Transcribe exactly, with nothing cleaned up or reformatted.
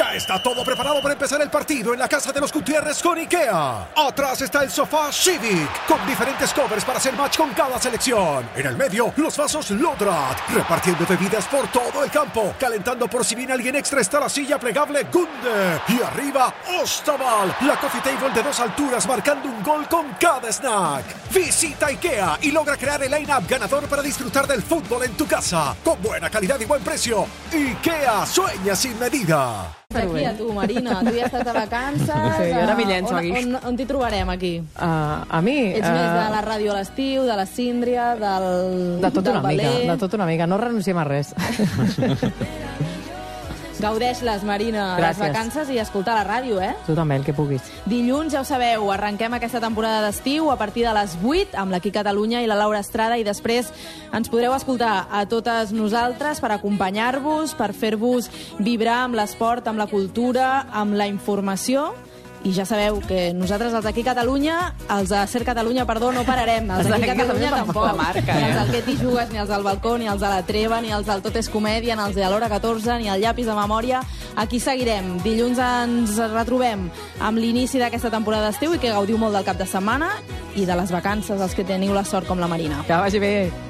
Ya está todo preparado para empezar el partido en la casa de los Gutiérrez con IKEA. Atrás está el sofá Civic, con diferentes covers para hacer match con cada selección. En el medio, los vasos Lodrat, repartiendo bebidas por todo el campo. Calentando por si viene alguien extra está la silla plegable Gunde. Y arriba, Ostaval, la coffee table de dos alturas marcando un gol con cada snack. Visita IKEA y logra crear el line-up ganador para disfrutar del fútbol en tu casa. Con buena calidad y buen precio. IKEA, sueña sin medida. Aquí a tu, Marina. Tu ja estàs de vacances. Sí, jo ara m'hi llenço on, aquí. On, on t'hi trobarem, aquí? Uh, a mi... Ets uh... més de la ràdio a l'estiu, de la síndria, del, de tot del una ballet... mica, de tot una mica. No renunciem a res. Gaudeix-les, Marina, Gràcies. les vacances i escoltar la ràdio, eh? Tu també, el que puguis. Dilluns, ja ho sabeu, arrenquem aquesta temporada d'estiu a partir de les vuit amb l'Aquí Catalunya i la Laura Estrada i després ens podreu escoltar a totes nosaltres per acompanyar-vos, per fer-vos vibrar amb l'esport, amb la cultura, amb la informació. I ja sabeu que nosaltres, els d'aquí Catalunya, els de Ser Catalunya, perdó, no pararem. Els d'aquí Catalunya tampoc. La marca, ni eh? els del Que t'hi jugues, ni els del balcó, ni els de la treva, ni els del Tot és comèdia, ni els de l'hora catorze, ni el llapis de memòria. Aquí seguirem. Dilluns ens retrobem amb l'inici d'aquesta temporada d'estiu i que gaudiu molt del cap de setmana i de les vacances, els que teniu la sort com la Marina. Que vagi bé.